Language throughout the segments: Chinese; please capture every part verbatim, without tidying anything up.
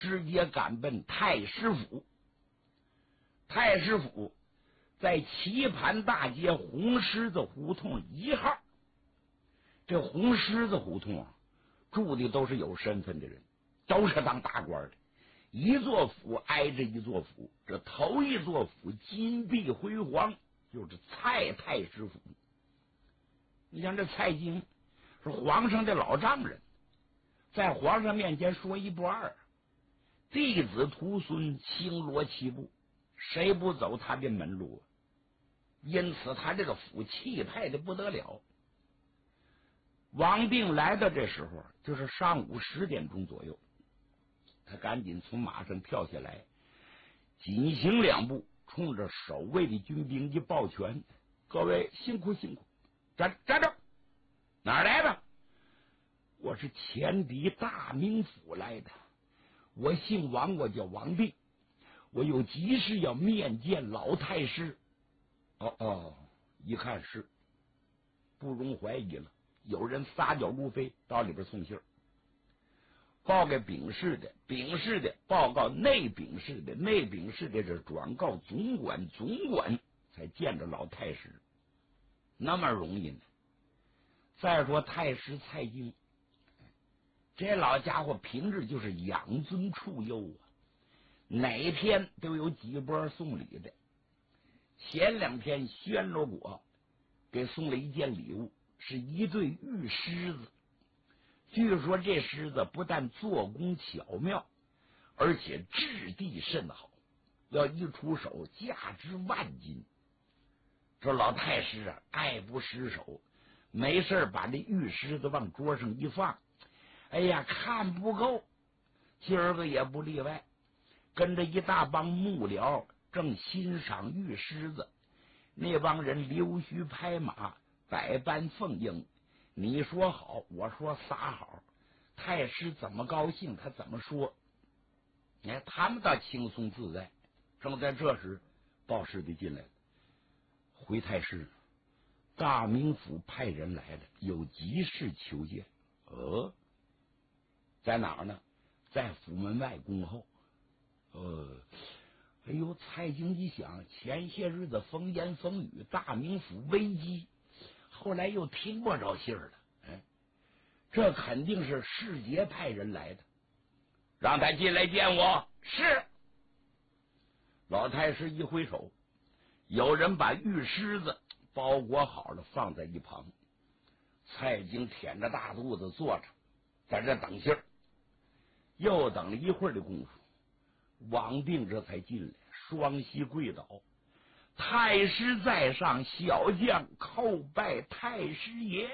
直接赶奔太师府。太师府在棋盘大街红狮子胡同一号。这红狮子胡同啊，住的都是有身份的人，都是当大官的。一座府挨着一座府，这头一座府金碧辉煌，就是蔡太师府。你像这蔡京是皇上的老丈人，在皇上面前说一不二，弟子徒孙星罗棋布，谁不走他的门路？因此他这个府气派的不得了。王定来到这时候就是上午十点钟左右，他赶紧从马上跳下来，紧行两步，冲着守卫的军兵一抱拳：“各位辛苦辛苦，站站着，哪儿来的？我是前敌大名府来的，我姓王，我叫王定，我有急事要面见老太师。”哦哦，一看是，不容怀疑了。有人撒脚如飞到里边送信儿，报给丙氏的，丙氏的报告内丙氏的，内丙氏的是转告总管，总管才见着老太师，那么容易呢？再说太师蔡京，这老家伙平日就是养尊处优啊，哪天都有几波送礼的。前两天宣罗果给送了一件礼物，是一对玉狮子。据说这狮子不但做工巧妙，而且质地甚好，要一出手价值万金。这老太师啊，爱不释手，没事把这玉狮子往桌上一放，哎呀，看不够。今儿个也不例外，跟着一大帮幕僚正欣赏玉狮子，那帮人溜须拍马，百般奉迎，你说好，我说撒好，太师怎么高兴他怎么说。你看他们倒轻松自在。正在这时，报事的进来了：“回太师，大名府派人来了，有急事求见。”呃，在哪儿呢？在府门外恭候。呃，哎呦，蔡京一想，前些日子风言风语，大名府危机，后来又听不着信儿了。哎，这肯定是世杰派人来的，让他进来见我。是。老太师一挥手，有人把玉狮子包裹好了，放在一旁。蔡京腆着大肚子坐着，在这等信儿。又等了一会儿的功夫，王定这才进来，双膝跪倒：“太师在上，小将叩拜太师爷。”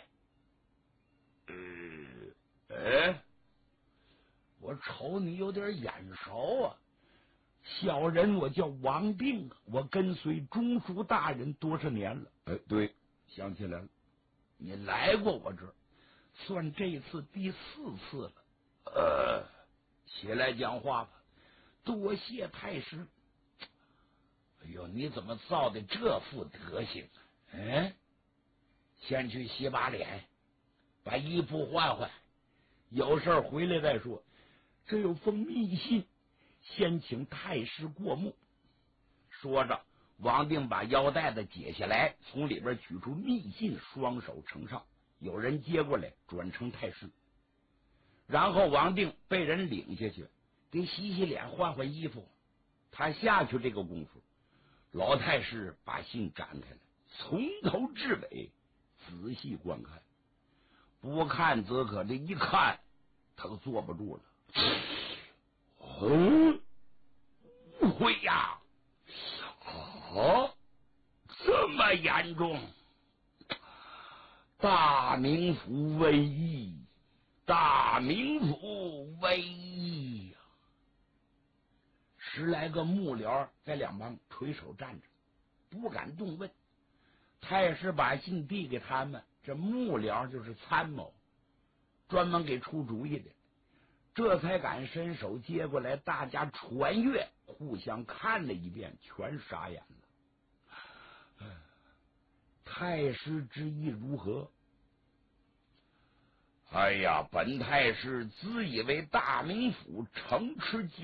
呃，哎，我瞅你有点眼熟啊。小人我叫王定，我跟随中书大人多少年了。哎，对，想起来了，你来过我这儿，算这次第四次了。呃，起来讲话吧。多谢太师。哎呦，你怎么造的这副德行？嗯，先去洗把脸，把衣服换换，有事回来再说。这有封密信，先请太师过目。说着，王定把腰带子解下来，从里边取出密信，双手呈上，有人接过来，转呈太师。然后王定被人领下去，得洗洗脸，换换衣服。他下去这个功夫，老太师把信展开了，从头至尾仔细观看。不看则可，这一看他都坐不住了。哦，误会呀！哦，这么严重！大名府危矣，大名府危矣呀！十来个幕僚在两旁垂手站着，不敢动问。太师把信递给他们，这幕僚就是参谋，专门给出主意的，这才敢伸手接过来。大家传阅，互相看了一遍，全傻眼了。太师之意如何？哎呀，本太师自以为大名府城池